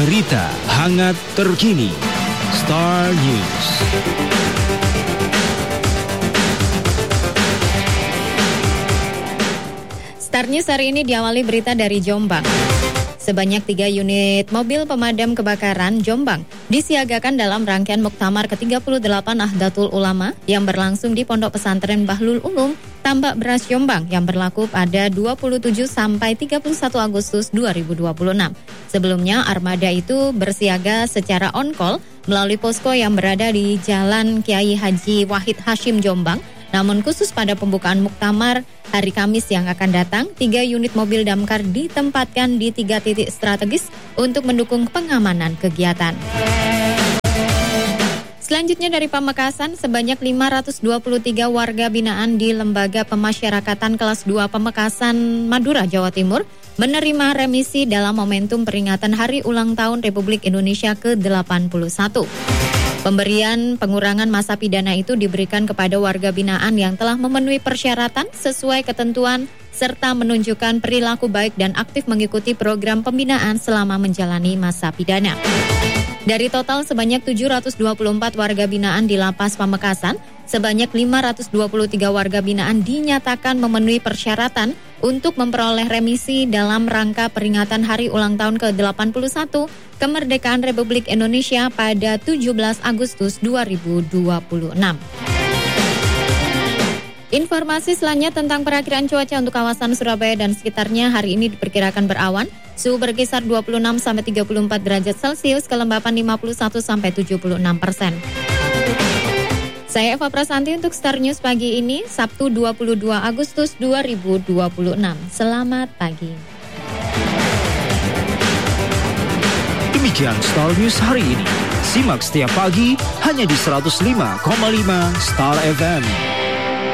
berita hangat terkini. Star News. Star News hari ini diawali berita dari Jombang. Sebanyak 3 unit mobil pemadam kebakaran Jombang disiagakan dalam rangkaian Muktamar ke-38 Nahdlatul Ulama yang berlangsung di Pondok Pesantren Bahlul Ulum, Tambak Beras Jombang yang berlaku pada 27 sampai 31 Agustus 2026. Sebelumnya armada itu bersiaga secara on-call melalui posko yang berada di Jalan Kiai Haji Wahid Hashim Jombang. Namun khusus pada pembukaan Muktamar hari Kamis yang akan datang, 3 unit mobil damkar ditempatkan di 3 titik strategis untuk mendukung pengamanan kegiatan. Selanjutnya dari Pamekasan, sebanyak 523 warga binaan di Lembaga Pemasyarakatan Kelas 2 Pamekasan, Madura, Jawa Timur menerima remisi dalam momentum peringatan Hari Ulang Tahun Republik Indonesia ke-81. Pemberian pengurangan masa pidana itu diberikan kepada warga binaan yang telah memenuhi persyaratan sesuai ketentuan serta menunjukkan perilaku baik dan aktif mengikuti program pembinaan selama menjalani masa pidana. Dari total sebanyak 724 warga binaan di Lapas Pamekasan, sebanyak 523 warga binaan dinyatakan memenuhi persyaratan untuk memperoleh remisi dalam rangka peringatan Hari Ulang Tahun ke-81 Kemerdekaan Republik Indonesia pada 17 Agustus 2026. Informasi selanjutnya tentang perakiraan cuaca untuk kawasan Surabaya dan sekitarnya hari ini diperkirakan berawan, suhu berkisar 26 sampai 34 derajat Celcius, kelembapan 51 sampai 76%. Saya Eva Prasanti untuk Star News pagi ini, Sabtu 22 Agustus 2026. Selamat pagi. Demikian Star News hari ini. Simak setiap pagi hanya di 105,5 Star FM.